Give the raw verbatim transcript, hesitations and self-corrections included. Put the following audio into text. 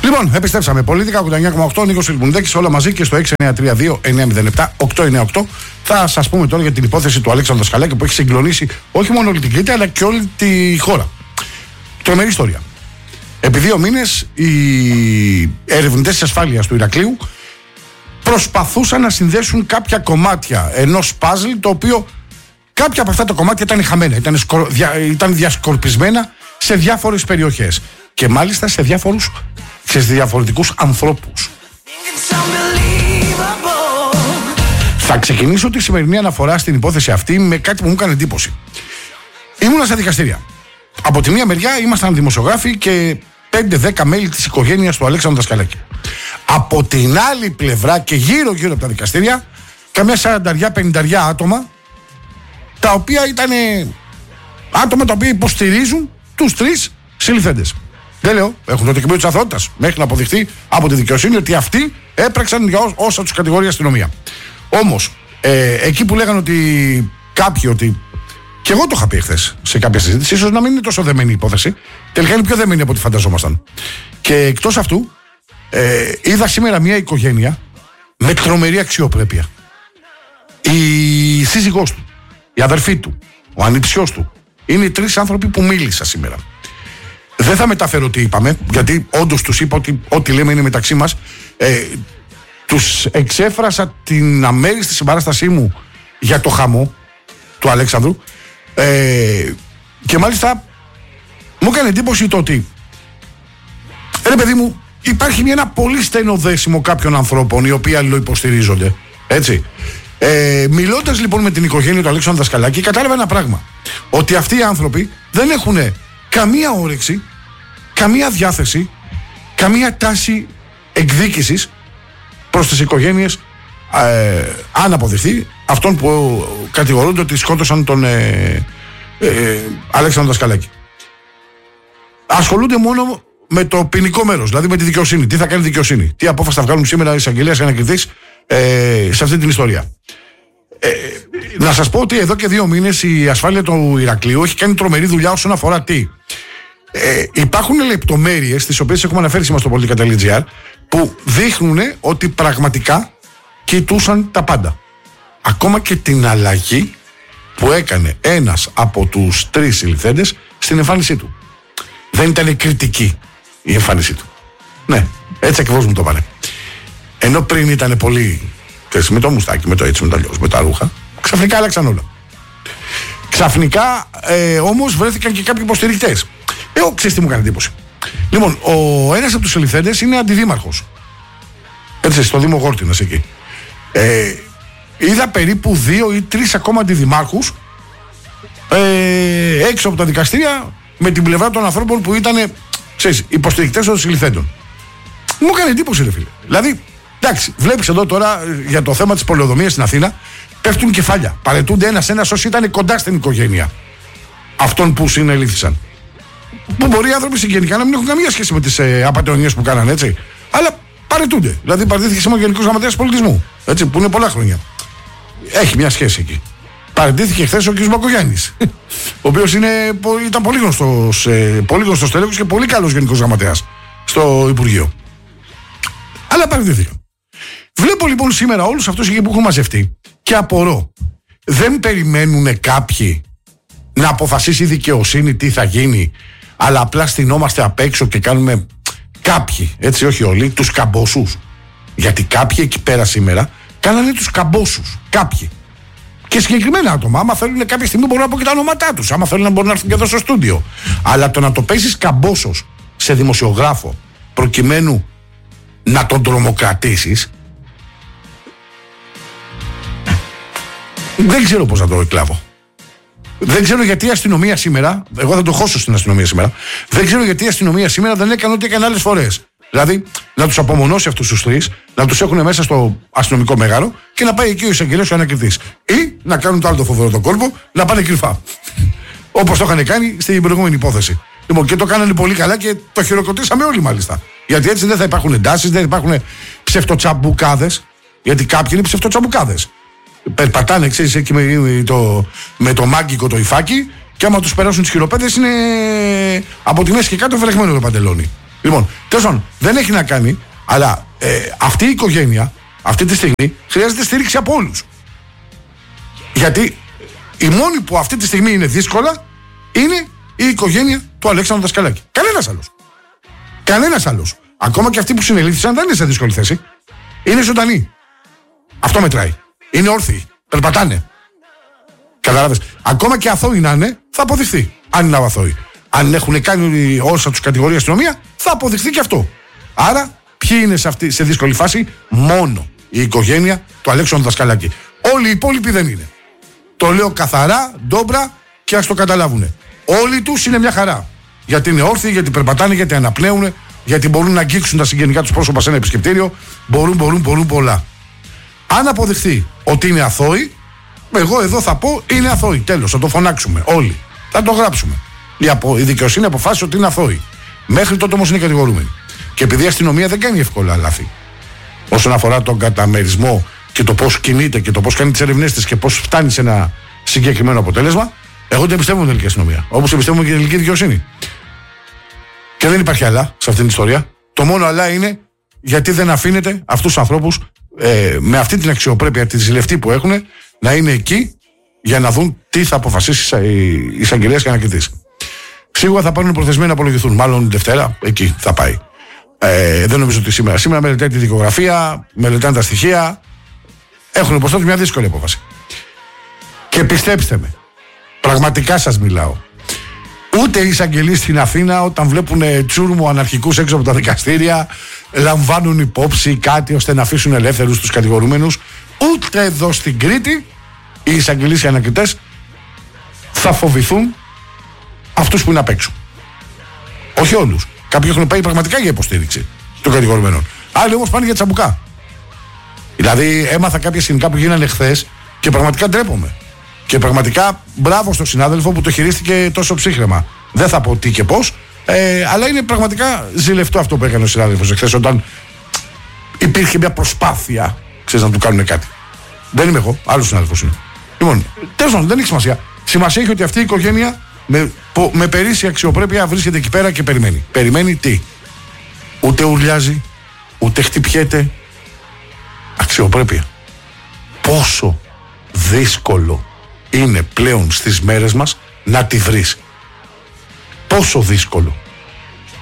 Λοιπόν, επιστρέψαμε. Πολίτικα ογδόντα εννιά κόμμα οκτώ, Νίκος Λιμπουνδέκης, όλα μαζί και στο έξι εννιά τρία δύο εννιά μηδέν επτά οκτώ εννιά οκτώ. Θα σας πούμε τώρα για την υπόθεση του Αλέξανδρου Δασκαλάκη που έχει συγκλονίσει όχι μόνο όλη την Κρήτη αλλά και όλη τη χώρα. Τρομερή ιστορία. Επί δύο μήνες οι ερευνητές της ασφάλειας του Ηρακλείου προσπαθούσαν να συνδέσουν κάποια κομμάτια ενός παζλ, το οποίο κάποια από αυτά τα κομμάτια ήταν χαμένα, ήταν, σκο... δια... ήταν διασκορπισμένα σε διάφορες περιοχές και μάλιστα σε, διάφορους... σε διαφορετικούς ανθρώπους. Θα ξεκινήσω τη σημερινή αναφορά στην υπόθεση αυτή με κάτι που μου έκανε εντύπωση. Ήμουνα στα δικαστήρια. Από τη μία μεριά ήμασταν δημοσιογράφοι και πέντε δέκα μέλη της οικογένειας του Αλέξανδρου Δασκαλάκη. Από την άλλη πλευρά και γύρω γύρω από τα δικαστήρια καμιά σαρανταριά πενηνταριά άτομα, τα οποία ήταν άτομα τα οποία υποστηρίζουν τους τρεις συλληφθέντες. Δεν λέω, έχουν το τεκμήριο της αθωότητας μέχρι να αποδειχθεί από τη δικαιοσύνη ότι αυτοί έπραξαν για όσα τους κατηγορεί η αστυνομία. Όμως, ε, εκεί που λέγανε ότι κάποιοι, ότι και εγώ το είχα πει χθες σε κάποια συζήτηση, ίσως να μην είναι τόσο δεμένη η υπόθεση, τελικά είναι πιο δεμένη από ό,τι φανταζόμασταν. Και εκτός αυτού, ε, είδα σήμερα μια οικογένεια με τρομερή αξιοπρέπεια. Η σύζυγός του, η αδερφή του, ο ανιψιός του, είναι οι τρεις άνθρωποι που μίλησα σήμερα. Δεν θα μεταφέρω τι είπαμε, γιατί όντως τους είπα ότι ό,τι λέμε είναι μεταξύ μας. Ε, τους εξέφρασα την αμέριστη συμπαράστασή μου για το χαμό του Αλέξανδρου. Ε, και μάλιστα μου έκανε εντύπωση το ότι ρε παιδί μου, υπάρχει μια, ένα πολύ στενό δέσιμο κάποιων ανθρώπων οι οποίοι αλληλοϊποστηρίζονται, έτσι. Ε, μιλώντας λοιπόν με την οικογένεια του Αλέξανδρου Δασκαλάκη, κατάλαβα ένα πράγμα, ότι αυτοί οι άνθρωποι δεν έχουν καμία όρεξη, καμία διάθεση, καμία τάση εκδίκησης προς τις οικογένειες, ε, αν αποδειχθεί, αυτών που κατηγορούνται ότι σκότωσαν τον ε, ε, Αλέξανδρο Δασκαλάκη. Ασχολούνται μόνο με το ποινικό μέρος, δηλαδή με τη δικαιοσύνη. Τι θα κάνει η δικαιοσύνη, τι απόφαση θα βγάλουν σήμερα οι εισαγγελέας και ανακριτής ε, σε αυτή την ιστορία. Ε, να σας πω ότι εδώ και δύο μήνες η ασφάλεια του Ηρακλείου έχει κάνει τρομερή δουλειά όσον αφορά τι. Ε, υπάρχουν λεπτομέρειες, τις οποίες έχουμε αναφέρει σήμερα στο πολιτικά τελεία τζι άρ, που δείχνουν ότι πραγματικά κοιτούσαν τα πάντα. Ακόμα και την αλλαγή που έκανε ένας από τους τρεις συλληφθέντες στην εμφάνισή του. Δεν ήταν κριτική η εμφάνισή του. Ναι, έτσι ακριβώς μου το πάνε. Ενώ πριν ήταν πολύ, ξέρεις, με το μουστάκι, με το έτσι, με το αλλιώς, με τα ρούχα, ξαφνικά άλλαξαν όλα. Ξαφνικά ε, όμως βρέθηκαν και κάποιοι υποστηρικτές. Εγώ ξέρεις τι μου έκανε εντύπωση. Λοιπόν, ο ένας από τους συλληφθέντες είναι αντιδήμαρχος. Έτσι, στο Δήμο Γόρτινας εκεί. Ε, είδα περίπου δύο ή τρεις ακόμα αντιδημάρχους ε, έξω από τα δικαστήρια με την πλευρά των ανθρώπων που ήταν, ξέρεις, υποστηρικτές των συλληφθέντων. Μου έκανε εντύπωση, ρε φίλε. Δηλαδή, εντάξει, βλέπεις εδώ τώρα για το θέμα της πολεοδομίας στην Αθήνα πέφτουν κεφάλια. Παρετούνται ένας-ένας όσοι ήταν κοντά στην οικογένεια αυτών που συνελήφθησαν. Που μπορεί οι άνθρωποι συγγενικά να μην έχουν καμία σχέση με τις ε, απατεωνίες που κάνανε, έτσι. Αλλά παρετούνται. Δηλαδή, παρετήθηκε σήμερα ο Γενικός Γραμματέας Πολιτισμού, έτσι, που είναι πολλά χρόνια. Έχει μια σχέση εκεί. Παρετήθηκε χθες ο κ. Μπακογιάννης, ο οποίος ήταν πολύ γνωστός, ε, πολύ γνωστός τέλεχος και πολύ καλός Γενικός Γραμματέας στο Υπουργείο. Αλλά παρετήθηκαν. Βλέπω λοιπόν σήμερα όλους αυτούς εκεί που έχουν μαζευτεί και απορώ. Δεν περιμένουν κάποιοι να αποφασίσει η δικαιοσύνη τι θα γίνει, αλλά απλά στυνόμαστε απ' έξω και κάνουμε κάποιοι, έτσι όχι όλοι, τους καμπόσους. Γιατί κάποιοι εκεί πέρα σήμερα κάνανε τους καμπόσους. Κάποιοι. Και συγκεκριμένα άτομα, άμα θέλουν κάποια στιγμή μπορούν να πω και τα ονόματά τους. Άμα θέλουν να μπορούν να έρθουν και εδώ στο στούντιο. Αλλά το να το παίζεις καμπόσος σε δημοσιογράφο προκειμένου να τον τρομοκρατήσεις, δεν ξέρω πώς να το εκλάβω. Δεν ξέρω γιατί η αστυνομία σήμερα, εγώ θα το χώσω στην αστυνομία σήμερα, δεν ξέρω γιατί η αστυνομία σήμερα δεν έκανε ό,τι έκανε άλλες φορές. Δηλαδή να τους απομονώσει αυτούς τους τρεις, να τους έχουν μέσα στο αστυνομικό μέγαρο και να πάει εκεί ο εισαγγελέας ο ανακριτής. Ή να κάνουν το άλλο το φοβερό το κόλπο, να πάνε κρυφά. Όπως το είχαν κάνει στην προηγούμενη υπόθεση. Λοιπόν, και το κάνανε πολύ καλά και το χειροκροτήσαμε όλοι μάλιστα. Γιατί έτσι δεν θα υπάρχουν εντάσεις, δεν θα υπάρχουν ψευτοτσαμπουκάδες. Γιατί κάποιοι είναι ψευτοτσαμπουκάδες. Περπατάνε, ξέρεις, εκεί με το, με το μάγκικο το υφάκι και άμα τους περάσουν τις χειροπέδες είναι από τη μέση και κάτω βρεγμένο το παντελόνι. Λοιπόν, τέλος πάντων, δεν έχει να κάνει, αλλά ε, αυτή η οικογένεια αυτή τη στιγμή χρειάζεται στήριξη από όλους. Γιατί η μόνη που αυτή τη στιγμή είναι δύσκολα είναι η οικογένεια του Αλέξανδρου Δασκαλάκη. Κανένας άλλος. Κανένας άλλος. Ακόμα και αυτοί που συνελήφθησαν δεν είναι σε δύσκολη θέση. Είναι ζωντανοί. Αυτό μετράει. Είναι όρθιοι. Περπατάνε. Καταλάβες. Ακόμα και αθώοι να είναι, θα αποδειχθεί. Αν είναι αθώοι. Αν έχουν κάνει όσα τους κατηγορεί η αστυνομία, θα αποδειχθεί και αυτό. Άρα, ποιοι είναι σε, αυτή, σε δύσκολη φάση? Μόνο η οικογένεια του Αλέξανδρου Δασκαλάκη. Όλοι οι υπόλοιποι δεν είναι. Το λέω καθαρά, ντόμπρα και ας το καταλάβουν. Όλοι τους είναι μια χαρά. Γιατί είναι όρθιοι, γιατί περπατάνε, γιατί αναπνέουν, γιατί μπορούν να αγγίξουν τα συγγενικά τους πρόσωπα σε ένα επισκεπτήριο. Μπορούν, μπορούν, μπορούν πολλά. Αν αποδειχθεί ότι είναι αθώοι, εγώ εδώ θα πω είναι αθώοι. Τέλος, θα το φωνάξουμε όλοι. Θα το γράψουμε. Η, απο, η δικαιοσύνη αποφάσισε ότι είναι αθώοι. Μέχρι τότε όμως είναι κατηγορούμενοι. Και επειδή η αστυνομία δεν κάνει εύκολα λάθη όσον αφορά τον καταμερισμό και το πώς κινείται και το πώς κάνει τις ερευνές της και πώς φτάνει σε ένα συγκεκριμένο αποτέλεσμα, εγώ δεν πιστεύω την ελληνική αστυνομία. Όπως πιστεύουμε και την ελληνική δικαιοσύνη. Και δεν υπάρχει αλλά σε αυτήν την ιστορία. Το μόνο αλλά είναι γιατί δεν αφήνεται αυτούς τους ανθρώπους ε, με αυτή την αξιοπρέπεια, τη ζηλευτή που έχουν, να είναι εκεί για να δουν τι θα αποφασίσει η εισαγγελίας και ανακριτής. Σίγουρα θα πάρουν προθεσμένοι να απολογηθούν. Μάλλον Δευτέρα, εκεί θα πάει. Ε, δεν νομίζω ότι σήμερα. Σήμερα μελετάει τη δικογραφία, μελετάνε τα στοιχεία. Έχουν μπροστά τους μια δύσκολη απόφαση. Και πιστέψτε με, πραγματικά σας μιλάω. Ούτε οι εισαγγελείς στην Αθήνα, όταν βλέπουν τσούρμου αναρχικούς έξω από τα δικαστήρια, λαμβάνουν υπόψη κάτι ώστε να αφήσουν ελεύθερους τους κατηγορούμενους. Ούτε εδώ στην Κρήτη οι εισαγγελείς και οι ανακριτές θα φοβηθούν αυτούς που είναι απ' έξω. Όχι όλους. Κάποιοι έχουν πάει πραγματικά για υποστήριξη των κατηγορουμένων. Άλλοι όμως πάνε για τσαμπουκά. Δηλαδή έμαθα κάποια σκηνικά που γίνανε χθες και πραγματικά ντρέπομαι. Και πραγματικά μπράβο στον συνάδελφο που το χειρίστηκε τόσο ψύχρεμα. Δεν θα πω τι και πώς, ε, αλλά είναι πραγματικά ζηλευτό αυτό που έκανε ο συνάδελφος εχθές, όταν υπήρχε μια προσπάθεια, ξέρεις, να του κάνουν κάτι. Δεν είμαι εγώ, άλλος συνάδελφος είναι. Λοιπόν, τέλος πάντων, δεν έχει σημασία. Σημασία έχει ότι αυτή η οικογένεια με, με περίσσια αξιοπρέπεια βρίσκεται εκεί πέρα και περιμένει. Περιμένει τι? Ούτε ουρλιάζει, ούτε χτυπιέται. Αξιοπρέπεια. Πόσο δύσκολο είναι πλέον στις μέρες μας να τη βρεις. Πόσο δύσκολο.